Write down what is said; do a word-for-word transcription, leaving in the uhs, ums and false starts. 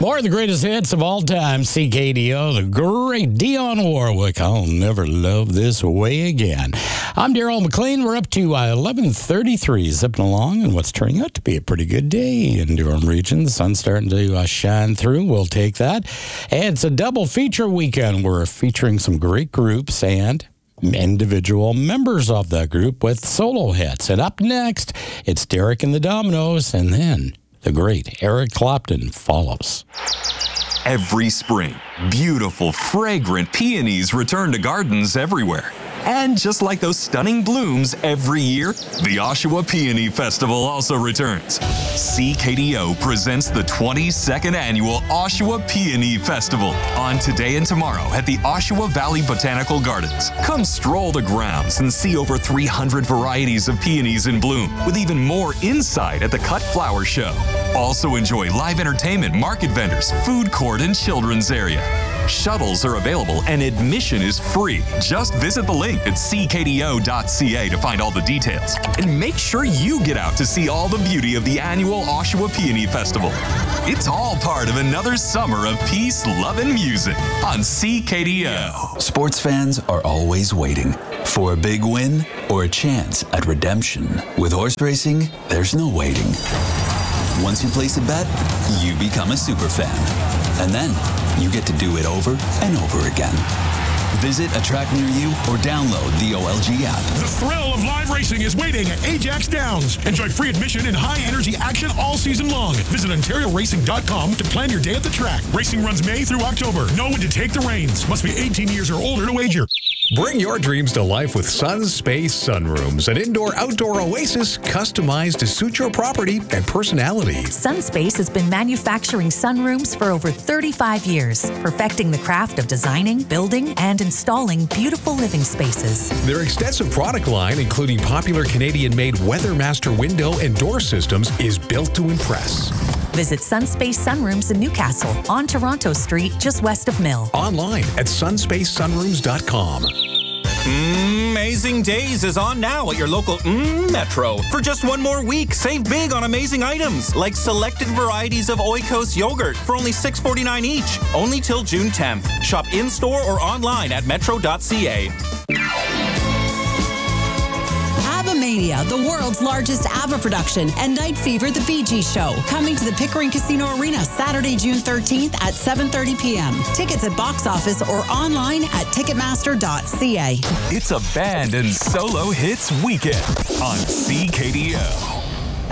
More of the greatest hits of all time. C K D O, the great Dionne Warwick. I'll never love this way again. I'm Daryl McLean. We're up to uh, eleven thirty-three, zipping along, and what's turning out to be a pretty good day in Durham region. The sun's starting to uh, shine through. We'll take that. And it's a double feature weekend. We're featuring some great groups and individual members of that group with solo hits. And up next, it's Derek and the Dominoes, and then the great Eric Clapton follows. Every spring, beautiful, fragrant peonies return to gardens everywhere. And just like those stunning blooms every year, the Oshawa Peony Festival also returns. C K D O presents the twenty-second Annual Oshawa Peony Festival on today and tomorrow at the Oshawa Valley Botanical Gardens. Come stroll the grounds and see over three hundred varieties of peonies in bloom, with even more inside at the Cut Flower Show. Also enjoy live entertainment, market vendors, food court, and children's area. Shuttles are available and admission is free. Just visit the link at c k d o dot c a to find all the details. And make sure you get out to see all the beauty of the annual Oshawa Peony Festival. It's all part of another summer of peace, love, and music on C K D O. Sports fans are always waiting for a big win or a chance at redemption. With horse racing, there's no waiting. Once you place a bet, you become a super fan. And then you get to do it over and over again. Visit a track near you or download the O L G app. The thrill of live racing is waiting at Ajax Downs. Enjoy free admission and high-energy action all season long. Visit ontario racing dot com to plan your day at the track. Racing runs May through October. Know when to take the reins. Must be eighteen years or older to wager. Bring your dreams to life with Sunspace Sunrooms, an indoor-outdoor oasis customized to suit your property and personality. Sunspace has been manufacturing sunrooms for over thirty-five years, perfecting the craft of designing, building, and installing beautiful living spaces. Their extensive product line, including popular Canadian-made Weathermaster window and door systems, is built to impress. Visit Sunspace Sunrooms in Newcastle on Toronto Street, just west of Mill. Online at sunspace sunrooms dot com. Amazing Days is on now at your local mm, Metro. For just one more week, save big on amazing items like selected varieties of Oikos yogurt for only six forty-nine each. Only till June tenth. Shop in-store or online at metro dot c a. ABBA-Mania, the world's largest ABBA production, and Night Fever, the Bee Gees show, coming to the Pickering Casino Arena Saturday, June thirteenth at seven thirty p.m. Tickets at box office or online at ticketmaster dot c a. It's a band and solo hits weekend on C K D O.